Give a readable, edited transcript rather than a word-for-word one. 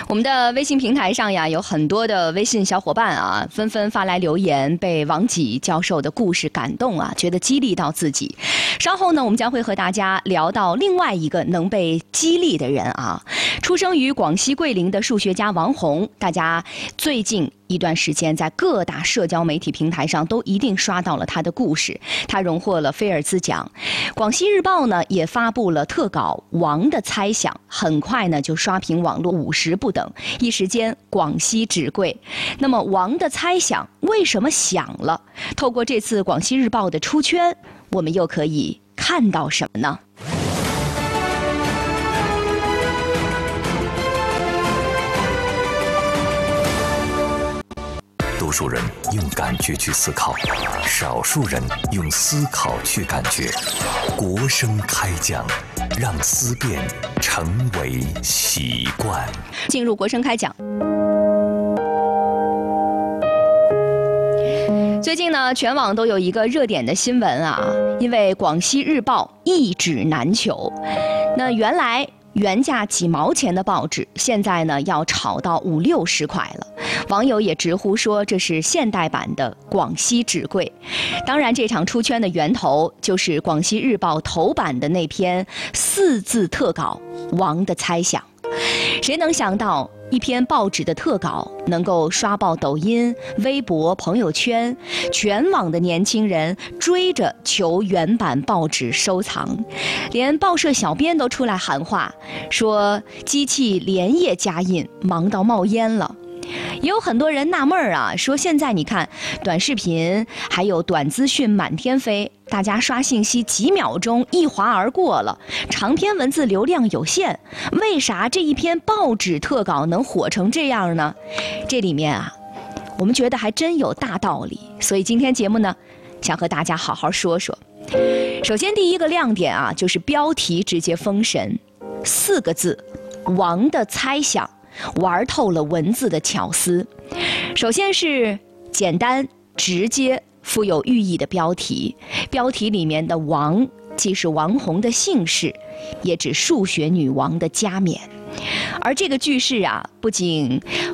我们的微信平台上呀，有很多的微信小伙伴啊，纷纷发来留言，被王己教授的故事感动啊，觉得激励到自己。稍后呢，我们将会和大家聊到另外一个能被激励的人啊，出生于广西桂林的数学家王洪，大家最近一段时间在各大社交媒体平台上都一定刷到了他的故事，他荣获了菲尔兹奖。广西日报呢也发布了特稿《王的猜想》，很快呢就刷屏网络50不等，一时间广西纸贵。那么王的猜想为什么响了？透过这次广西日报的出圈，我们又可以看到什么呢？ 多数人用感觉去思考，少数人用思考去感觉。国声开讲，让思辨成为习惯。 进入国声开讲。最近呢，全网都有一个热点的新闻啊，因为广西日报一纸难求。那原来原价几毛钱的报纸，现在呢要炒到50、60块了。网友也直呼说这是现代版的广西纸贵。当然，这场出圈的源头就是广西日报头版的那篇4字特稿《王的猜想》。谁能想到一篇报纸的特稿能够刷爆抖音、微博、朋友圈，全网的年轻人追着求原版报纸收藏，连报社小编都出来喊话，说机器连夜加印，忙到冒烟了。也有很多人纳闷啊，说现在你看短视频还有短资讯满天飞，大家刷信息几秒钟一划而过了，长篇文字流量有限，为啥这一篇报纸特稿能火成这样呢？这里面啊，我们觉得还真有大道理，所以今天节目呢，想和大家好好说说。首先第一个亮点啊，就是标题直接封神，4个字，王的猜想，玩透了文字的巧思。首先是简单直接富有寓意的标题，标题里面的王既是王洪的姓氏，也指数学女王的加冕。而这个句式啊，不仅